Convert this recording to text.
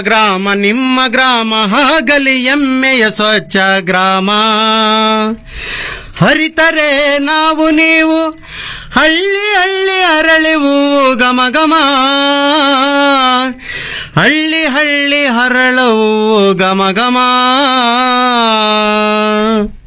ಗ್ರಾಮ ನಿಮ್ಮ ಗ್ರಾಮ ಆಗಲಿ ಹೆಮ್ಮೆಯ ಸ್ವಚ್ಛ ಗ್ರಾಮ. ಹರಿತರೆ ನಾವು ನೀವು ಹಳ್ಳಿ ಹಳ್ಳಿ ಅರಳಿವು ಘಮ ಘಮ, ಹಳ್ಳಿ ಹಳ್ಳಿ ಹರಳುವು ಘಮ ಘಮ.